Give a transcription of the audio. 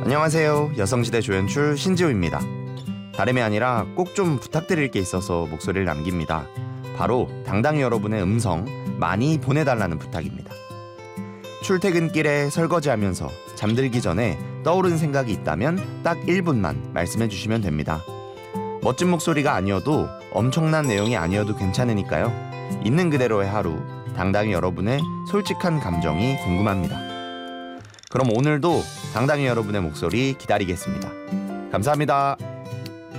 안녕하세요. 여성시대 조연출 신지호입니다. 다름이 아니라 꼭 좀 부탁드릴 게 있어서 목소리를 남깁니다. 바로 당당히 여러분의 음성 많이 보내달라는 부탁입니다. 출퇴근길에 설거지하면서 잠들기 전에 떠오른 생각이 있다면 딱 1분만 말씀해 주시면 됩니다. 멋진 목소리가 아니어도 엄청난 내용이 아니어도 괜찮으니까요. 있는 그대로의 하루, 당당히 여러분의 솔직한 감정이 궁금합니다. 그럼 오늘도 당당히 여러분의 목소리 기다리겠습니다. 감사합니다.